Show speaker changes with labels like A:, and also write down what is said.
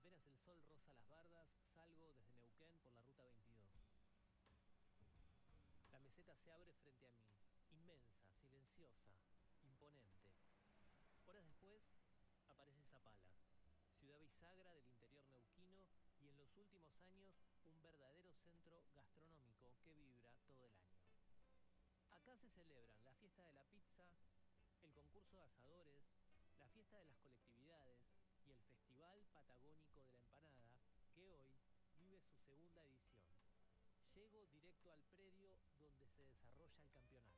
A: Apenas el sol roza las bardas, salgo desde Neuquén por la ruta 22. La meseta se abre frente a mí, inmensa, silenciosa, imponente. Horas después, aparece Zapala, ciudad bisagra del interior neuquino y en los últimos años un verdadero centro gastronómico que vibra todo el año. Acá se celebran la fiesta de la pizza, el concurso de asadores, la fiesta de las colectividades y el Festival Patagónico de la Empanada, que hoy vive su segunda edición. Llego directo al predio donde se desarrolla el campeonato.